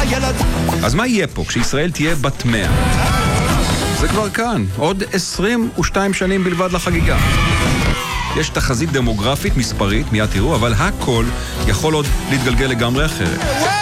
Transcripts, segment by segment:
אז מה יהיה פה כשישראל תהיה בת 100? זה כבר כאן, עוד 22 שנים בלבד לחגיגה. יש תחזית דמוגרפית מספרית, מיד תראו, אבל הכל יכול עוד להתגלגל לגמרי אחרת.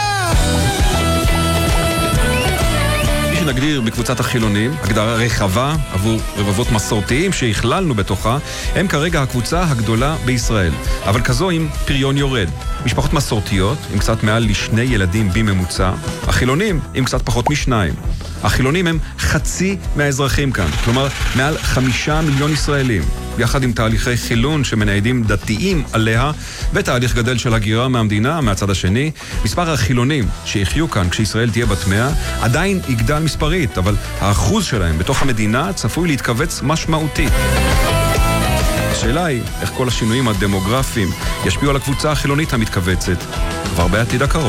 מי שנגדיר בקבוצת החילונים, הגדרה רחבה עבור רבבות מסורתיים שהכללנו בתוכה, הם כרגע הקבוצה הגדולה בישראל. אבל כזו עם פריון יורד. משפחות מסורתיות עם קצת מעל ל2 ילדים בממוצע, החילונים עם קצת פחות מ2. החילונים הם חצי מהאזרחים כאן, כלומר מעל 5 מיליון ישראלים, יחד עם תהליכי חילון שמניידים דתיים עליה, ותהליך גדל של הגירה מהמדינה, מהצד השני. מספר החילונים שיחיו כאן כשישראל תהיה בת 100 עדיין יגדל מספרית, אבל האחוז שלהם בתוך המדינה צפוי להתכווץ משמעותית. השאלה היא איך כל השינויים הדמוגרפיים ישפיעו על הקבוצה החילונית המתכווצת כבר בעתיד הקרוב.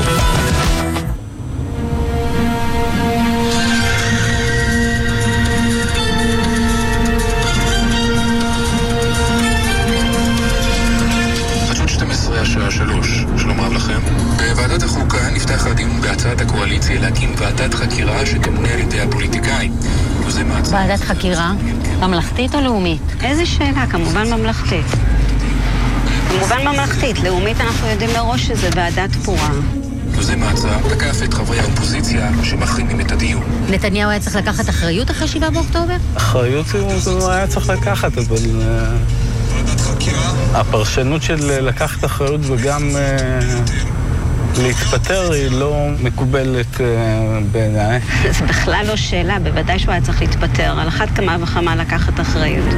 השעה 3, שלום רב לכם. בוועדת החוקה נפתח הדיון בהצעת הקואליציה להקים ועדת חקירה שתמונה על ידי הפוליטיקאים. ועדת חקירה? ממלכתית או לאומית? איזה שאלה, כמובן ממלכתית. כמובן ממלכתית, לאומית אנחנו יודעים מראש שזה ועדת פורה. יוזם ההצעה תקף את חברי האופוזיציה שמחרימים את הדיון. נתניהו היה צריך לקחת אחריות אחרי 7 באוקטובר? אחריות הוא היה צריך לקחת, אבל הפרשנות של לקחת אחריות וגם להתפטר היא לא מקובלת בעיניי. זה בכלל לא שאלה, בוודאי שהוא היה צריך להתפטר, על אחת כמה וכמה לקחת אחריות.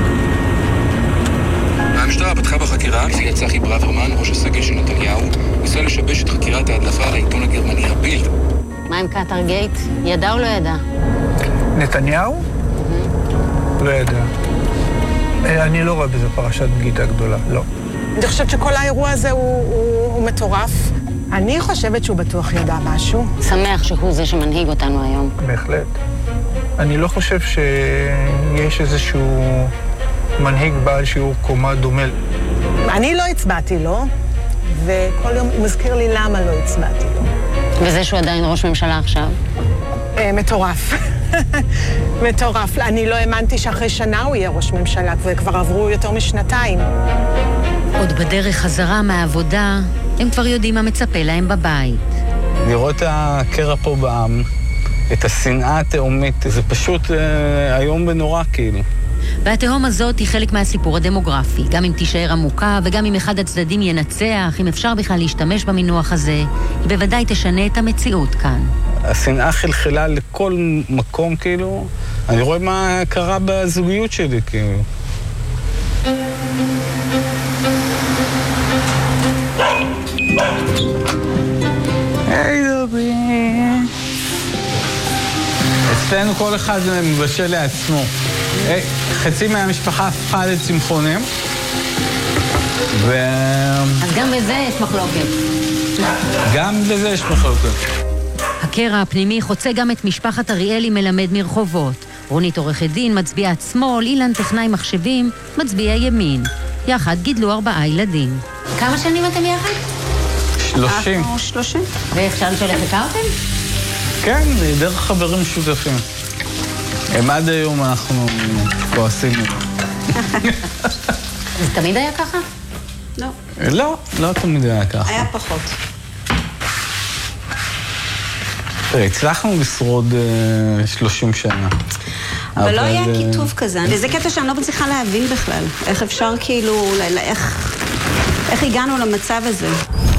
המשטרה פתחה בחקירה, לפי צחי ברוורמן, ראש הסגל של נתניהו, ניסה לשבש את חקירת ההדלפה על העיתון הגרמני הבילד. מה עם קטר גייט? ידע או לא ידע? נתניהו? לא ידע. אני לא רואה בזה פרשת בגידה גדולה, לא. אני חושבת שכל האירוע הזה הוא מטורף. אני חושבת שהוא בטוח ידע משהו. שמח שהוא זה שמנהיג אותנו היום. בהחלט. אני לא חושב שיש איזשהו מנהיג בעל שיעור קומה דומה. אני לא הצבעתי לו, וכל יום הוא מזכיר לי למה לא הצבעתי לו. וזה שהוא עדיין ראש ממשלה עכשיו? מטורף. מטורף. אני לא האמנתי שאחרי שנה הוא יהיה ראש ממשלה, וכבר עברו יותר משנתיים. עוד בדרך חזרה מהעבודה, הם כבר יודעים מה מצפה להם בבית. לראות את הקרע פה בעם, את השנאה התאומית, זה פשוט היום בנורא כאילו. והתהום הזאת היא חלק מהסיפור הדמוגרפי, גם אם תישאר עמוקה וגם אם אחד הצדדים ינצח, אם אפשר בכלל להשתמש במינוח הזה, היא בוודאי תשנה את המציאות כאן. השנאה חלחלה לכל מקום כאילו, אני רואה מה קרה בזוגיות שלי כאילו. היי דובי. אצלנו כל אחד מבשל לעצמו. חצי מהמשפחה הפכה לצמחונים. אז גם בזה יש מחלוקת. גם בזה יש מחלוקת. הקרע הפנימי חוצה גם את משפחת אריאלי מלמד מרחובות. רונית עורכת דין, מצביעת שמאל, אילן טכנאי מחשבים, מצביע ימין. יחד גידלו 4 ילדים. כמה שנים אתם יחד? 30. אנחנו 30. ואפשר לשאול איך הכרתם? כן, דרך חברים שותפים. הם עד היום אנחנו כועסים. זה תמיד היה ככה? לא. לא תמיד היה ככה. היה פחות. תראה, הצלחנו לשרוד 30 שנה. אבל לא היה כיתוב כזה. וזה קטע שאני לא מצליחה להבין בכלל. איך אפשר כאילו, איך הגענו למצב הזה?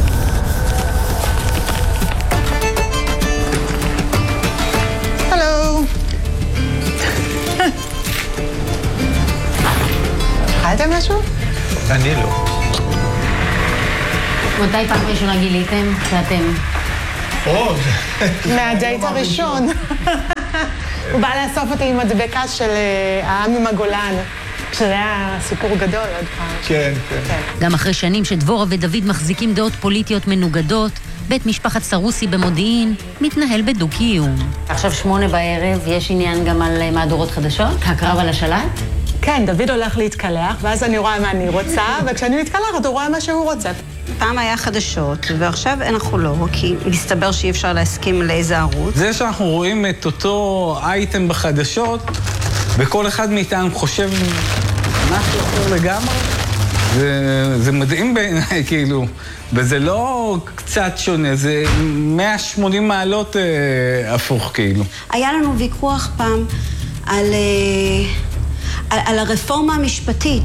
הלו. אכלתם משהו? אני לא. מתי פעם ראשונה גיליתם שאתם? עוד. מהדייט הראשון. הוא בא לאסוף אותי עם מדבקה של העם עם הגולן, שזה היה סיפור גדול עוד פעם. כן. גם אחרי שנים שדבורה ודוד מחזיקים דעות פוליטיות מנוגדות, בית משפחת סרוסי במודיעין מתנהל בדו-קיום. עכשיו 8 בערב, יש עניין גם על מהדורות חדשות? הקרב על השלט? כן, דוד הולך להתקלח, ואז אני רואה מה אני רוצה, וכשאני מתקלחת הוא רואה מה שהוא רוצה. פעם היה חדשות, ועכשיו אנחנו לא, כי מסתבר שאי אפשר להסכים לאיזה ערוץ. זה שאנחנו רואים את אותו אייטם בחדשות, וכל אחד מאיתנו חושב משהו אחר לגמרי, זה מדהים בעיניי, כאילו, וזה לא קצת שונה, זה 180 מעלות הפוך, כאילו. היה לנו ויכוח פעם על הרפורמה המשפטית.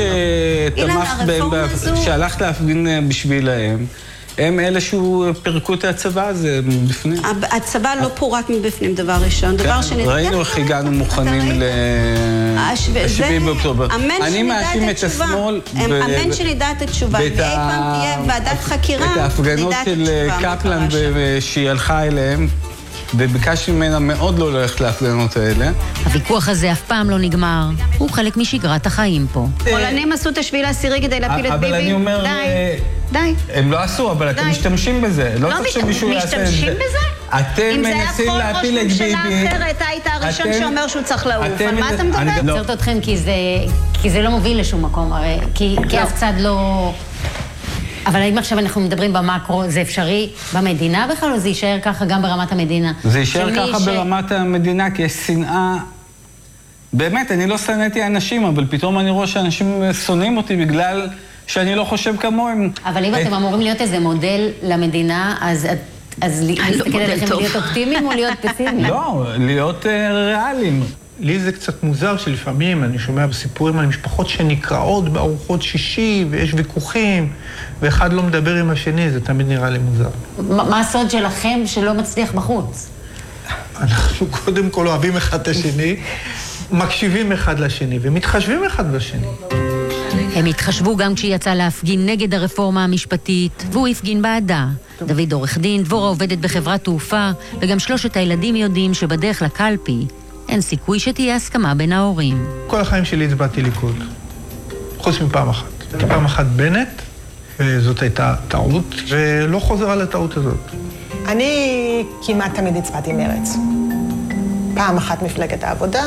שהלכת להפגין בשבילהם, הם אלה שפרקו את הצבא הזה מבפנים. הצבא לא פורק מבפנים, דבר ראשון. דבר שני... ראינו איך הגענו מוכנים ל-7 באוקטובר. אני מאשים את השמאל... אמן שנדע את התשובה. ואי פעם תהיה ועדת חקירה, את ההפגנות של קפלן שהיא הלכה אליהם, וביקשתי ממנה מאוד לא ללכת להפגנות האלה. הוויכוח הזה אף פעם לא נגמר. הוא חלק משגרת החיים פה. פולנים עשו את 7 באוקטובר כדי להפיל את ביבי. אבל אני אומר... די. הם לא עשו, אבל אתם משתמשים בזה. לא צריך שמישהו יעשה את זה. משתמשים בזה? אתם מנסים להפיל את ביבי. אם זה היה כל ראש ממשלה אחרת, היית הראשון שאומר שהוא צריך לעוף. על מה אתה מדבר? אני עוצרת אתכם כי זה לא מוביל לשום מקום, הרי. כי אף צד לא... אבל אם עכשיו אנחנו מדברים במקרו, זה אפשרי במדינה בכלל, או זה יישאר ככה גם ברמת המדינה? זה יישאר ככה ברמת המדינה, כי יש שנאה... באמת, אני לא שנאתי אנשים, אבל פתאום אני רואה שאנשים שונאים אותי בגלל שאני לא חושב כמוהם. אבל אם אתם אמורים להיות איזה מודל למדינה, אז להסתכל עליכם להיות אופטימיים או להיות פסימיים? לא, להיות ריאליים. לי זה קצת מוזר שלפעמים אני שומע בסיפורים על משפחות שנקראות בארוחות שישי ויש ויכוחים ואחד לא מדבר עם השני, זה תמיד נראה לי מוזר. מה הסוד שלכם שלא מצליח בחוץ? אנחנו קודם כל אוהבים אחד את השני, מקשיבים אחד לשני ומתחשבים אחד בשני. הם התחשבו גם כשהיא יצאה להפגין נגד הרפורמה המשפטית, והוא הפגין בעדה. דוד עורך דין, דבורה עובדת בחברת תעופה, וגם 3 הילדים יודעים שבדרך לקלפי אין סיכוי שתהיה הסכמה בין ההורים. כל החיים שלי הצבעתי ליכוד, חוץ מפעם אחת. פעם אחת בנט, וזאת הייתה טעות, ולא חוזר על הטעות הזאת. אני כמעט תמיד הצבעתי מרץ. פעם אחת מפלגת העבודה,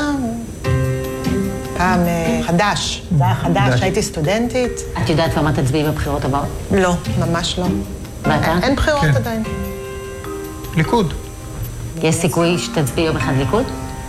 פעם חדש. זה היה חדש, הייתי סטודנטית. את יודעת כמה תצביעי בבחירות הבאות? לא, ממש לא. ואתה? אין בחירות עדיין. ליכוד. יש סיכוי שתצביעי יום אחד ליכוד?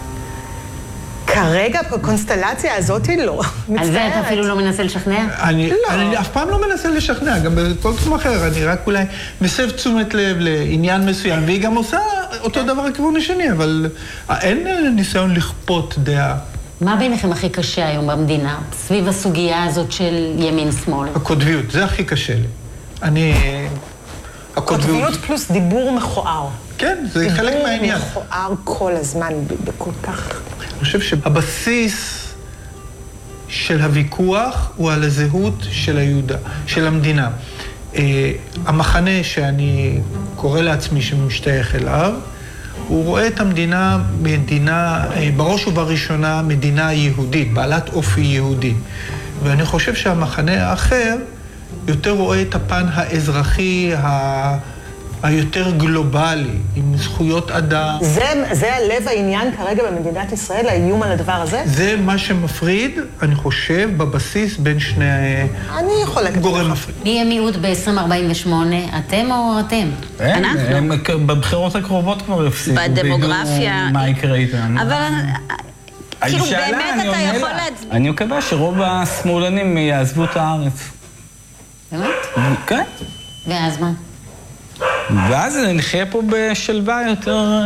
כרגע, בקונסטלציה הזאת לא. על זה אתה אפילו לא מנסה לשכנע? אני אף פעם לא מנסה לשכנע, גם בכל תחום אחר. אני רק אולי מסב תשומת לב לעניין מסוים, והיא גם עושה אותו דבר לכיוון השני, אבל אין ניסיון לכפות דעה. מה ביניכם הכי קשה היום במדינה, סביב הסוגיה הזאת של ימין-שמאל? הקוטביות, זה הכי קשה לי. קוטביות פלוס דיבור מכוער. כן, זה חלק מהעניין. דיבור מכוער כל הזמן, בכל כך... אני חושב שהבסיס של הוויכוח הוא על הזהות של המדינה. המחנה שאני קורא לעצמי שמשתייך אליו, הוא רואה את המדינה בראש ובראשונה מדינה יהודית, בעלת אופי יהודי. ואני חושב שהמחנה האחר יותר רואה את הפן האזרחי היותר גלובלי, עם זכויות אדם. זה הלב העניין כרגע במדינת ישראל, האיום על הדבר הזה? זה מה שמפריד, אני חושב, בבסיס בין שני גורם מפריד. מי יהיה מיעוט ב-2048? אתם או אתם? אנחנו. בבחירות הקרובות כבר הפסידו. בדמוגרפיה. מה יקרה איתן? אבל כאילו באמת אתה יכול להצביע. אני מקווה שרוב השמאלנים יעזבו את הארץ. באמת? כן. ואז מה? ואז נחיה פה בשלווה יותר...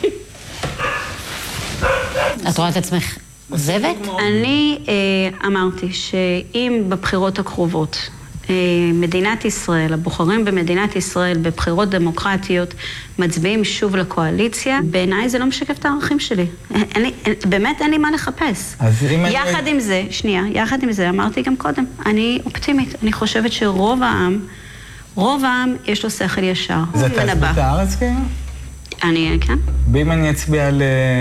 את רואה את עצמך עוזבת? אני אמרתי שאם בבחירות הקרובות מדינת ישראל, הבוחרים במדינת ישראל בבחירות דמוקרטיות מצביעים שוב לקואליציה, בעיניי זה לא משקף את הערכים שלי. באמת אין לי מה לחפש. יחד עם זה אמרתי גם קודם, אני אופטימית. אני חושבת שרוב העם יש לו שכל ישר. זה תעזבו את הארץ כאילו? כן. ואם אני אצביע